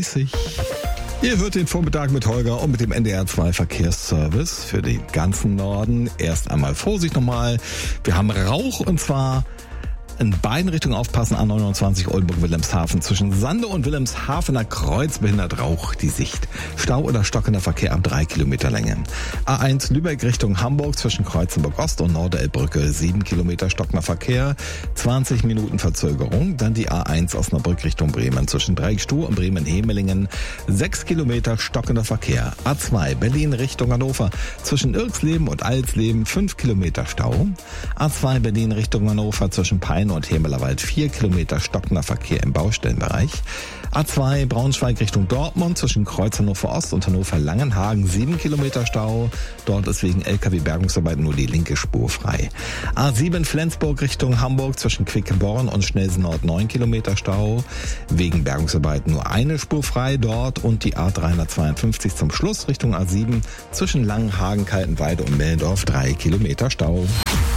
7:30 Uhr. Ihr hört den Vormittag mit Holger und mit dem NDR 2 Verkehrsservice für den ganzen Norden. Erst einmal Vorsicht nochmal. Wir haben Rauch und zwar in beiden Richtungen aufpassen. A29 Oldenburg-Wilhelmshaven zwischen Sande und Wilhelmshavener Kreuz behindert Rauch die Sicht. Stau oder stockender Verkehr ab 3 Kilometer Länge. A1 Lübeck Richtung Hamburg zwischen Kreuzenburg Ost und Norderelbbrücke 7 Kilometer stockender Verkehr, 20 Minuten Verzögerung. Dann die A1 Osnabrück Richtung Bremen zwischen Dreieckstuhl und Bremen-Hemelingen 6 Kilometer stockender Verkehr. A2 Berlin Richtung Hannover zwischen Irxleben und Alsleben 5 Kilometer Stau. A2 Berlin Richtung Hannover zwischen Peine und Hemelerwald 4 Kilometer stockender Verkehr im Baustellenbereich. A2 Braunschweig Richtung Dortmund zwischen Kreuz Hannover Ost und Hannover Langenhagen 7 Kilometer Stau. Dort ist wegen LKW-Bergungsarbeit nur die linke Spur frei. A7 Flensburg Richtung Hamburg zwischen Quickborn und Schnelsen Nord 9 Kilometer Stau. Wegen Bergungsarbeit nur eine Spur frei dort und die A352 zum Schluss Richtung A7 zwischen Langenhagen, Kaltenweide und Meldorf 3 Kilometer Stau.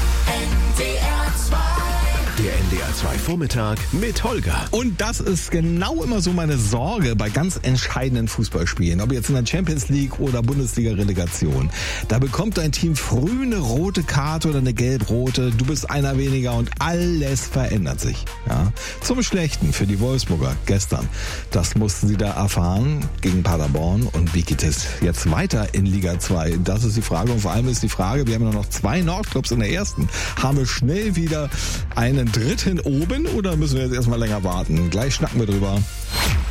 Der NDR 2 Vormittag mit Holger. Und das ist genau immer so meine Sorge bei ganz entscheidenden Fußballspielen. Ob jetzt in der Champions League oder Bundesliga-Relegation. Da bekommt dein Team früh eine rote Karte oder eine gelb-rote. Du bist einer weniger und alles verändert sich. Ja? Zum Schlechten für die Wolfsburger gestern. Das mussten sie da erfahren gegen Paderborn. Und wie geht es jetzt weiter in Liga 2? Das ist die Frage. Und vor allem ist die Frage, wir haben ja noch 2 Nordclubs in der ersten. Haben wir schnell wieder einen dritten oben oder müssen wir jetzt erstmal länger warten? Gleich schnacken wir drüber.